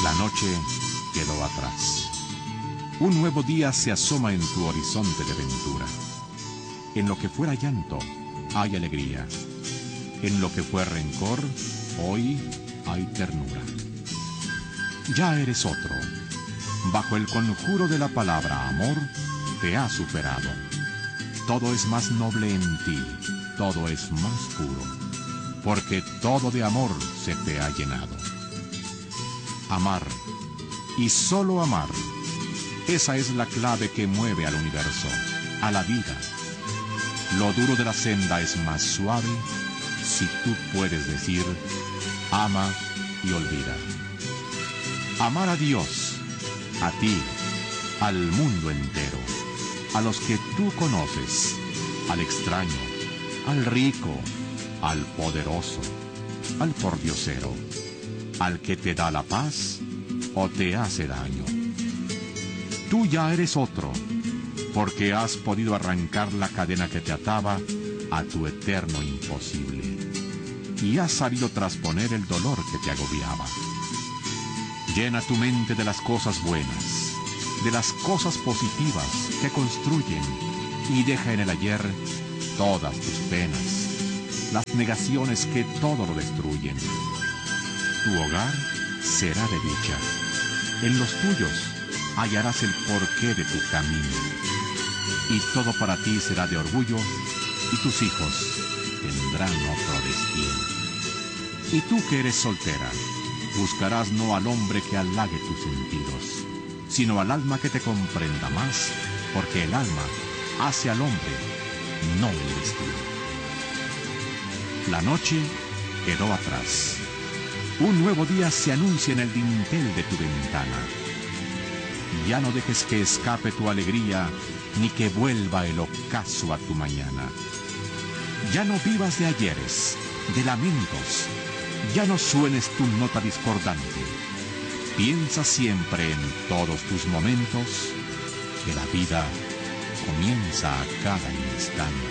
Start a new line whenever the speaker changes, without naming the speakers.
La noche quedó atrás. Un nuevo día se asoma en tu horizonte de ventura. En lo que fuera llanto, hay alegría. En lo que fue rencor, hoy hay ternura. Ya eres otro. Bajo el conjuro de la palabra amor, te has superado. Todo es más noble en ti, todo es más puro, porque todo de amor se te ha llenado. Amar, y solo amar, esa es la clave que mueve al universo, a la vida. Lo duro de la senda es más suave si tú puedes decir, ama y olvida. Amar a Dios, a ti, al mundo entero, a los que tú conoces, al extraño, al rico, al poderoso, al pordiosero, al que te da la paz o te hace daño. Tú ya eres otro, porque has podido arrancar la cadena que te ataba a tu eterno imposible, y has sabido trasponer el dolor que te agobiaba. Llena tu mente de las cosas buenas, de las cosas positivas que construyen, y deja en el ayer todas tus penas, las negaciones que todo lo destruyen. Tu hogar será de dicha. En los tuyos hallarás el porqué de tu camino. Y todo para ti será de orgullo, y tus hijos tendrán otro destino. Y tú que eres soltera, buscarás no al hombre que halague tus sentidos, sino al alma que te comprenda más, porque el alma hace al hombre, no el destino. La noche quedó atrás. Un nuevo día se anuncia en el dintel de tu ventana. Ya no dejes que escape tu alegría, ni que vuelva el ocaso a tu mañana. Ya no vivas de ayeres, de lamentos, ya no suenes tu nota discordante. Piensa siempre en todos tus momentos que la vida comienza a cada instante.